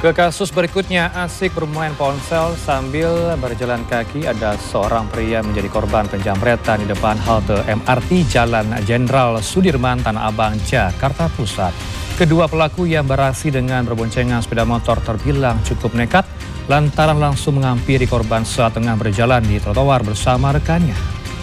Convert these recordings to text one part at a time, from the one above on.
Ke kasus berikutnya, asik bermain ponsel sambil berjalan kaki. Ada seorang pria menjadi korban penjamretan di depan halte MRT Jalan Jenderal Sudirman, Tanah Abang, Jakarta Pusat. Kedua pelaku yang beraksi dengan berboncengan sepeda motor terbilang cukup nekat lantaran langsung menghampiri korban saat tengah berjalan di trotoar bersama rekannya.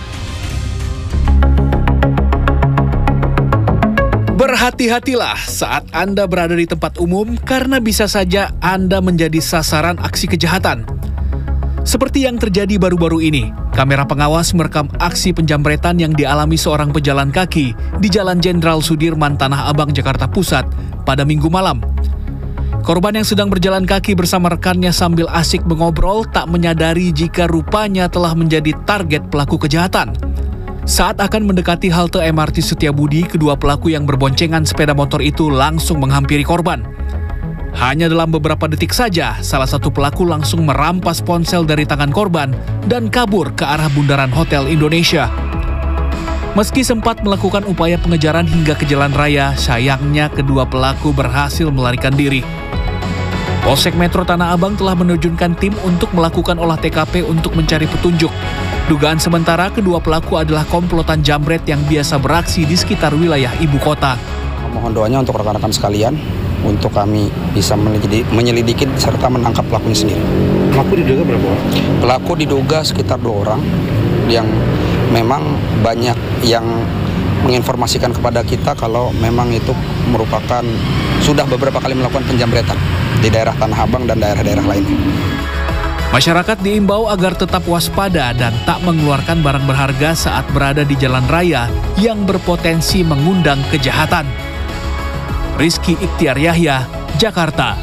Berhati-hatilah saat Anda berada di tempat umum karena bisa saja Anda menjadi sasaran aksi kejahatan. Seperti yang terjadi baru-baru ini, kamera pengawas merekam aksi penjamretan yang dialami seorang pejalan kaki di Jalan Jenderal Sudirman, Tanah Abang, Jakarta Pusat pada Minggu malam. Korban yang sedang berjalan kaki bersama rekannya sambil asik mengobrol tak menyadari jika rupanya telah menjadi target pelaku kejahatan. Saat akan mendekati halte MRT Setiabudi, kedua pelaku yang berboncengan sepeda motor itu langsung menghampiri korban. Hanya dalam beberapa detik saja, salah satu pelaku langsung merampas ponsel dari tangan korban dan kabur ke arah bundaran Hotel Indonesia. Meski sempat melakukan upaya pengejaran hingga ke jalan raya, sayangnya kedua pelaku berhasil melarikan diri. Polsek Metro Tanah Abang telah menerjunkan tim untuk melakukan olah TKP untuk mencari petunjuk. Dugaan sementara kedua pelaku adalah komplotan jambret yang biasa beraksi di sekitar wilayah ibu kota. Mohon doanya untuk rekan-rekan sekalian, untuk kami bisa menyelidiki serta menangkap pelakunya sendiri. Pelaku diduga berapa orang? Pelaku diduga sekitar 2 orang yang memang banyak yang menginformasikan kepada kita kalau memang itu merupakan sudah beberapa kali melakukan penjambretan di daerah Tanah Abang dan daerah-daerah lainnya. Masyarakat diimbau agar tetap waspada dan tak mengeluarkan barang berharga saat berada di jalan raya yang berpotensi mengundang kejahatan. Rizky Ikhtiar Yahya, Jakarta.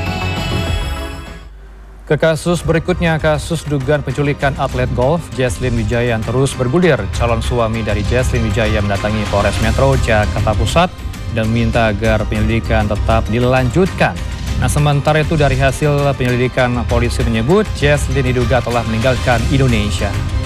Ke kasus berikutnya, kasus dugaan penculikan atlet golf Jesslyn Wijaya yang terus bergulir. Calon suami dari Jesslyn Wijaya mendatangi Polres Metro Jakarta Pusat dan meminta agar penyelidikan tetap dilanjutkan. Nah, sementara itu dari hasil penyelidikan polisi menyebut Jesslyn diduga telah meninggalkan Indonesia.